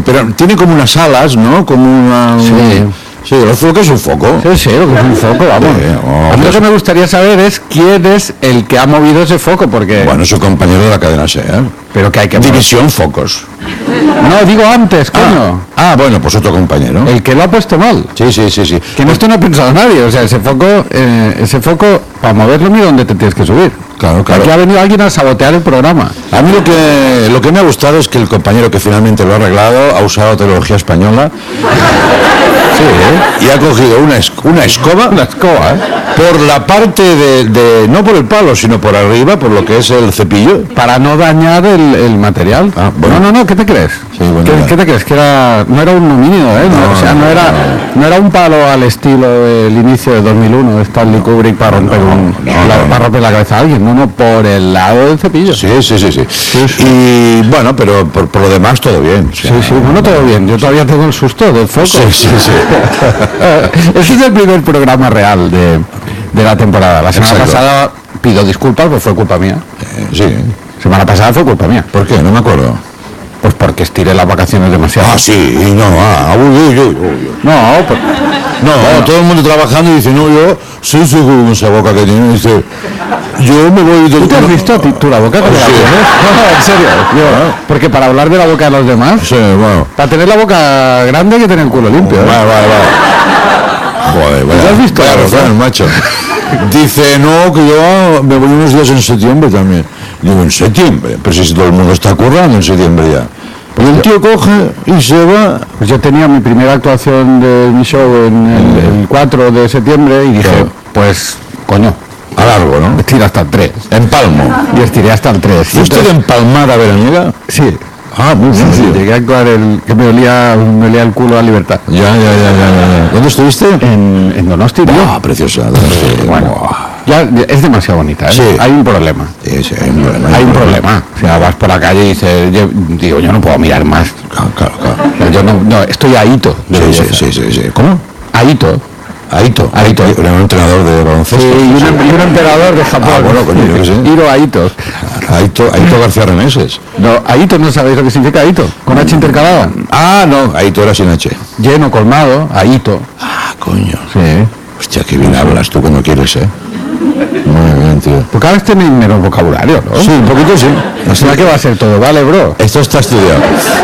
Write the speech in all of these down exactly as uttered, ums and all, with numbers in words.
pero tiene como unas alas, ¿no? Como una... Sí. Sí, el foco es un foco. Sí, sí, lo que es un foco, vamos. Sí, oh, a mí lo pues... que me gustaría saber es quién es el que ha movido ese foco, porque... Bueno, su compañero de la cadena SER. ¿eh? Pero que hay que... División Focos. No, digo antes, coño. Ah, ah, bueno, pues otro compañero. El que lo ha puesto mal. Sí, sí, sí, sí. Que en esto no ha pensado nadie, o sea, ese foco, eh, ese foco, para moverlo, mira dónde te tienes que subir. Claro, claro. Aquí ha venido alguien a sabotear el programa. A mí lo que, lo que me ha gustado es que el compañero que finalmente lo ha arreglado ha usado teología española. Sí, ¿eh? Y ha cogido una, es, una escoba, una escoba, ¿eh? por la parte de, de, no por el palo, sino por arriba, por lo que es el cepillo. Para no dañar el, el material. Ah, bueno. No, no, no, ¿qué te crees? Sí, bueno, ¿Qué, ¿Qué te crees? Que era, no era un homínido, ¿eh? No, No, o sea, no, no, era, no. no era un palo al estilo del inicio de dos mil uno de Stanley Kubrick para romper, no, un, no, la, no. para romper la cabeza a alguien, no, no, por el lado del cepillo. Sí, sí, sí, sí. sí, sí. Y bueno, pero por, por lo demás todo bien. O sea, sí, sí, bueno, todo bien. Yo todavía tengo el susto del foco. Sí, sí, sí. Ese es el primer programa real de, de la temporada. La semana Exacto. pasada pido disculpas, pues fue culpa mía. Eh, sí. Semana pasada fue culpa mía. ¿Por qué? No me acuerdo. Pues porque estiré las vacaciones demasiado. Ah, sí, y no, ah, uy, uy, uy, uy. No, pues, No, bueno, todo el mundo trabajando y dice, no, yo soy seguro con esa boca que tiene, dice, yo me voy de... ¿tú te has visto tú, tú la boca que Oh, te la sí. tienes? No, en serio. Yo, porque para hablar de la boca de los demás, Sí, bueno. para tener la boca grande hay que tener el culo limpio, ¿eh? Vale, vale, vale. Joder, vaya, ¿Lo has visto? vaya rozón, macho. Dice, no, que yo me voy unos días en septiembre también. Digo, ¿en septiembre? Pero si todo el mundo está currando en septiembre ya. Y el tío coge y se va. Pues yo tenía mi primera actuación de mi show en el, el cuatro de septiembre y dije, Claro. pues, coño, A largo, ¿no? estira hasta el tres. Empalmo. Y estiré hasta el tres. ¿Y usted empalmada veraniega? Sí. Ah, muy Sí, bien. sí, llegué a actuar el, que me olía, me olía el culo a libertad. Ya, ya, ya, ya, ya. ¿Dónde estuviste? En, en Donosti, tío. Ah, preciosa. Sí, Bueno, buah. ya es demasiado bonita, ¿eh? Sí. Hay un problema. Sí, sí, hay un problema. Hay un problema. O sea, vas por la calle y dices, yo, digo, yo no puedo mirar más. Claro, claro, claro. O sea, yo no, no, estoy ahito de Sí, belleza. sí, sí, sí, sí. ¿Cómo? Ahito. Aito. Aito. Era un entrenador de Sí, baloncesto. y un, y un emperador de Japón. Ah, bueno, coño, yo qué sé. Hiro Aito. Aito, Aito García Reneses. No, Aito, ¿no sabéis lo que significa Aito? Con H intercalada. Ah, no, Aito era sin H. Lleno, colmado, Aito. Ah, coño. Sí. Hostia, qué bien hablas tú cuando quieres, ¿eh? Muy bien, tío. Porque cada vez tenéis menos vocabulario, ¿no? Sí, un poquito sí. O sea, que va a ser todo, ¿vale, bro? Esto está estudiado.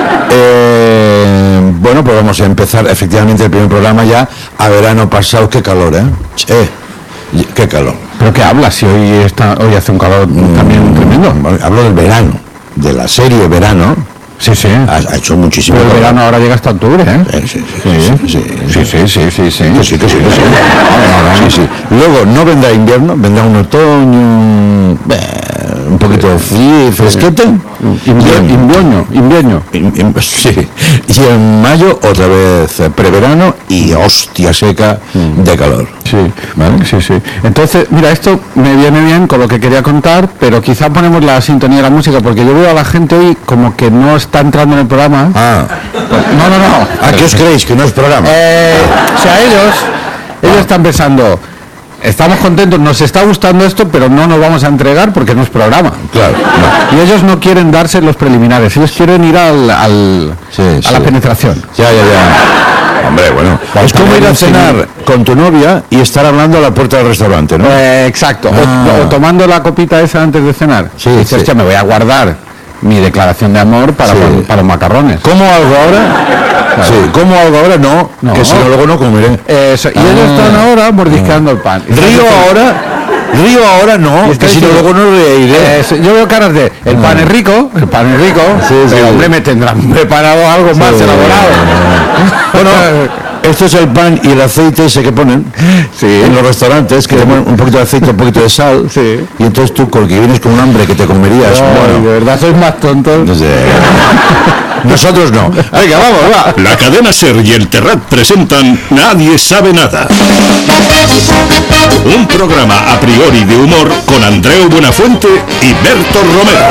Eh, bueno, pues vamos a empezar efectivamente el primer programa ya a verano pasado. Qué calor, ¿eh? Eh, qué calor. ¿Pero qué hablas si hoy, está, hoy hace un calor también tremendo? Vale, hablo del verano, de la serie Verano. Sí, sí. Ha, ha hecho muchísimo Pero el calor. verano ahora llega hasta octubre, ¿eh? Eh, sí, sí, Sí, sí, sí, sí, sí, sí, sí, sí. Que sí, que sí, que sí. Sí, sí. Luego no vendrá invierno, vendrá un otoño, eh, un poquito frío, fresquete. Invierno, invierno, invierno. In- in- sí. Y en mayo otra vez eh, preverano y hostia seca de calor. Sí, ¿Vale? sí, sí. Entonces, mira, esto me viene bien con lo que quería contar, pero quizá ponemos la sintonía de la música, porque yo veo a la gente hoy como que no está entrando en el programa. Ah, No, no, no. ¿a qué os creéis? Que no es programa. Eh, o sea, ellos, ellos están pensando, estamos contentos, nos está gustando esto, pero no nos vamos a entregar porque no es programa. Claro. no. Y ellos no quieren darse los preliminares, ellos quieren ir al, al- Sí, a la sí. penetración. Ya, ya, ya. Hombre, bueno. Es como ir a cenar con tu novia y estar hablando a la puerta del restaurante, ¿no? Eh, exacto. O- Ah. O, tomando la copita esa antes de cenar. Sí, Y dices, sí. hostia, me voy a guardar mi declaración de amor para, Sí. para, para los macarrones. ¿Cómo algo ahora? Sí, ¿cómo algo ahora? No, No. que si no luego no comeré. Eso, y Ah. ellos están ahora mordisqueando el pan. Río ahora, río ahora no, Y está que si no diciendo- luego no reiré. Eso, yo veo caras de, el pan es rico, el pan es rico, Sí, sí. pero hombre, me tendrán preparado algo más Sí. elaborado. Bueno, esto es el pan y el aceite ese que ponen Sí. en los restaurantes, que te ponen un poquito de aceite, un poquito de sal, Sí. y entonces tú, porque vienes con un hambre que te comerías, Ay, bueno, de verdad sois más tontos. no sé. Nosotros no. Venga, vamos, va. La cadena SER y el Terrat presentan Nadie sabe nada. Un programa a priori de humor con Andreu Buenafuente y Berto Romero.